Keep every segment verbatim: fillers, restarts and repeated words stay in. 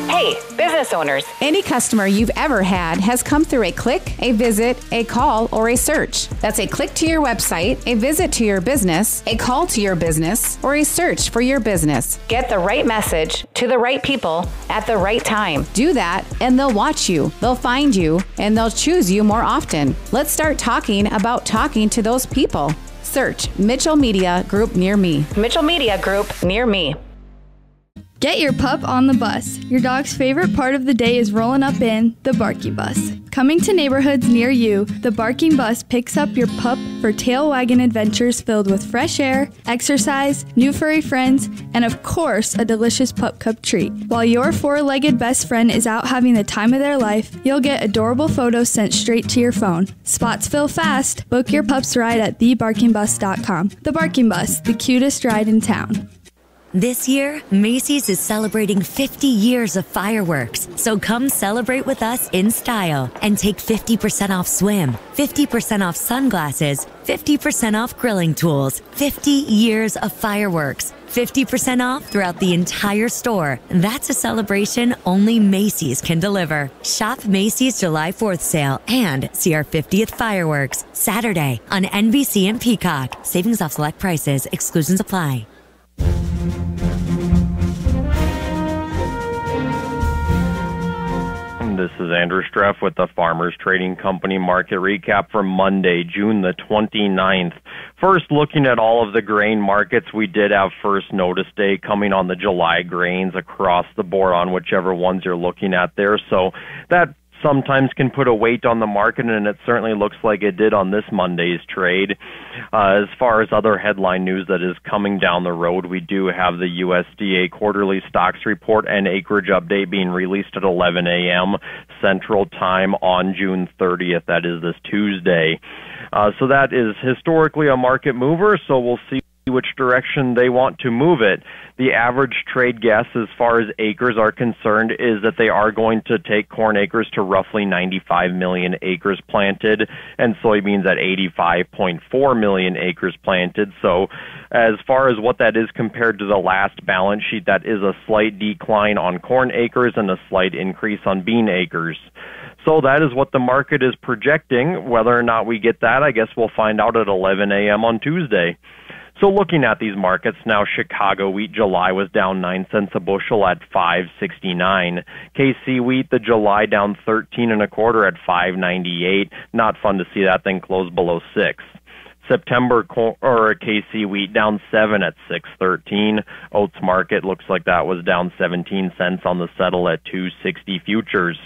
Hey, business owners. Any customer you've ever had has come through a click, a visit, a call, or a search. That's a click to your website, a visit to your business, a call to your business, or a search for your business. Get the right message to the right people at the right time. Do that, and they'll watch you, they'll find you, and they'll choose you more often. Let's start talking about talking to those people. Search Mitchell Media Group near me. Mitchell Media Group near me. Get your pup on the bus. Your dog's favorite part of the day is rolling up in the Barking Bus. Coming to neighborhoods near you, the Barking Bus picks up your pup for tail wagging adventures filled with fresh air, exercise, new furry friends, and of course, a delicious Pup Cup treat. While your four-legged best friend is out having the time of their life, you'll get adorable photos sent straight to your phone. Spots fill fast. Book your pup's ride at the barking bus dot com. The Barking Bus, the cutest ride in town. This year, Macy's is celebrating fifty years of fireworks, so come celebrate with us in style and take fifty percent off swim, fifty percent off sunglasses, fifty percent off grilling tools, fifty years of fireworks, fifty percent off throughout the entire store. That's a celebration only Macy's can deliver. Shop Macy's July fourth sale and see our fiftieth fireworks Saturday on N B C and Peacock. Savings off select prices, exclusions apply. This is Andrew Streff with the Farmers Trading Company market recap for Monday, June the twenty-ninth. First, looking at all of the grain markets, we did have first notice day coming on the July grains across the board on whichever ones you're looking at there. So that sometimes can put a weight on the market, and it certainly looks like it did on this Monday's trade. Uh, as far as other headline news that is coming down the road, we do have the U S D A quarterly stocks report and acreage update being released at eleven a.m. Central Time on June thirtieth. That is this Tuesday. Uh, so that is historically a market mover, so we'll see which direction they want to move it. The average trade guess as far as acres are concerned is that they are going to take corn acres to roughly ninety-five million acres planted and soybeans at eighty-five point four million acres planted. So as far as what that is compared to the last balance sheet, that is a slight decline on corn acres and a slight increase on bean acres. So that is what the market is projecting. Whether or not we get that, I guess we'll find out at eleven a.m. on Tuesday. So looking at these markets now, Chicago wheat July was down nine cents a bushel at five sixty-nine. K C wheat, the July down thirteen and a quarter at five ninety-eight. Not fun to see that thing close below six. September or K C wheat down seven at six thirteen. Oats market looks like that was down seventeen cents on the settle at two sixty futures.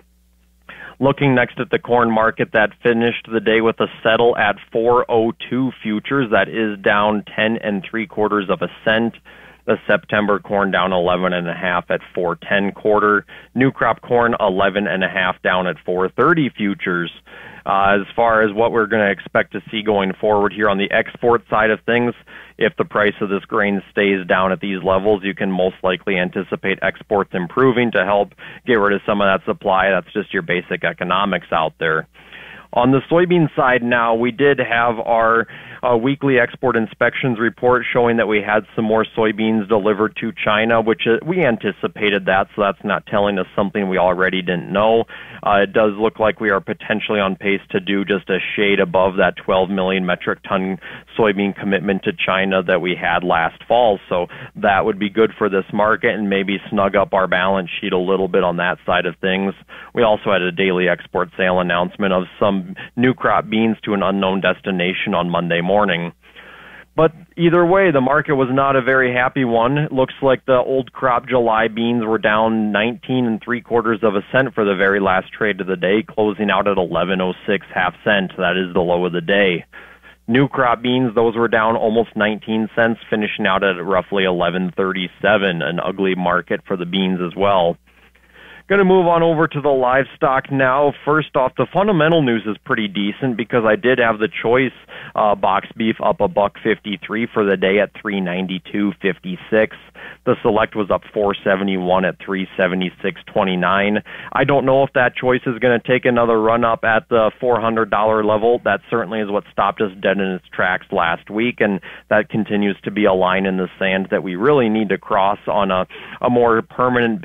Looking next at the corn market, that finished the day with a settle at four oh two futures. That is down ten and three quarters of a cent. The September corn down eleven and a half at four ten quarter. New crop corn eleven and a half down at four thirty futures. Uh, as far as what we're going to expect to see going forward here on the export side of things, if the price of this grain stays down at these levels, you can most likely anticipate exports improving to help get rid of some of that supply. That's just your basic economics out there. On the soybean side now, we did have our uh, weekly export inspections report showing that we had some more soybeans delivered to China, which uh, we anticipated that, so that's not telling us something we already didn't know. Uh, it does look like we are potentially on pace to do just a shade above that twelve million metric ton soybean commitment to China that we had last fall, so that would be good for this market and maybe snug up our balance sheet a little bit on that side of things. We also had a daily export sale announcement of some new crop beans to an unknown destination on Monday morning. But either way, the market was not a very happy one. It looks like the old crop July beans were down nineteen and three quarters of a cent for the very last trade of the day, closing out at eleven oh six half cent. That is the low of the day. New crop beans, those were down almost nineteen cents, finishing out at roughly eleven thirty-seven, an ugly market for the beans as well. Going to move on over to the livestock now. First off, the fundamental news is pretty decent because I did have the choice uh, box beef up a buck fifty-three for the day at three ninety-two fifty-six. The select was up four seventy-one at three seventy-six twenty-nine. I don't know if that choice is going to take another run up at the four hundred dollars level. That certainly is what stopped us dead in its tracks last week, and that continues to be a line in the sand that we really need to cross on a, a more permanent basis